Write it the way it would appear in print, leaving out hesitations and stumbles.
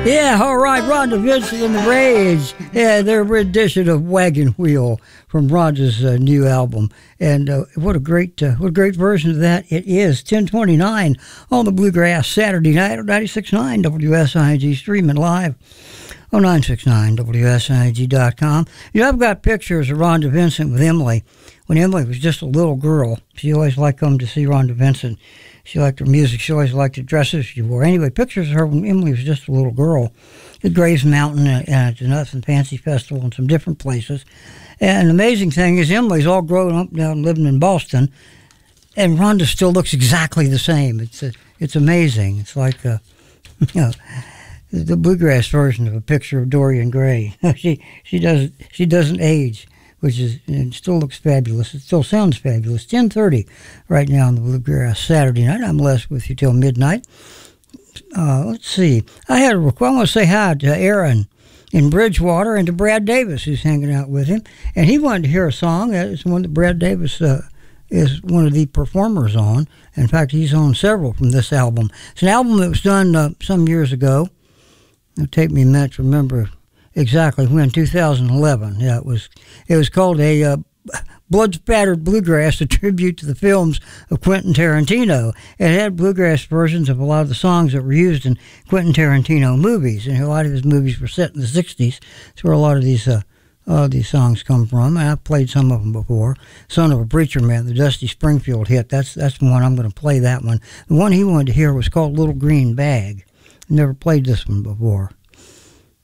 Yeah, all right, Rhonda Vincent and the Rage. Yeah, their rendition of Wagon Wheel from Rhonda's new album. And what a great version of that it is. 10:29 on the Bluegrass Saturday night on 96.9 WSIG, streaming live on 969WSIG.com. You know, I've got pictures of Rhonda Vincent with Emily. When Emily was just a little girl, she always liked coming to see Rhonda Vincent. She liked her music. She always liked the dresses she wore. Anyway, pictures of her when Emily was just a little girl at Graves Mountain and at the Nuts and Fancy Festival and some different places. And the amazing thing is Emily's all grown up now and living in Boston, and Rhonda still looks exactly the same. It's amazing. It's like you know, the bluegrass version of a picture of Dorian Gray. she doesn't age, which is, and still looks fabulous. It still sounds fabulous. 10:30 right now on the Bluegrass Saturday night. I'm Les with you till midnight. Let's see. I want to say hi to Aaron in Bridgewater and to Brad Davis, who's hanging out with him. And he wanted to hear a song. It's one that Brad Davis is one of the performers on. In fact, he's on several from this album. It's an album that was done some years ago. It'll take me a minute to remember exactly when, 2011. Yeah, it was called a Blood-Spattered Bluegrass, a tribute to the films of Quentin Tarantino. It had bluegrass versions of a lot of the songs that were used in Quentin Tarantino movies, and a lot of his movies were set in the 60s. That's where a lot of these songs come from, and I've played some of them before. Son of a Preacher Man, the Dusty Springfield hit, that's the one. I'm going to play that one. The one he wanted to hear was called Little Green Bag. Never played this one before.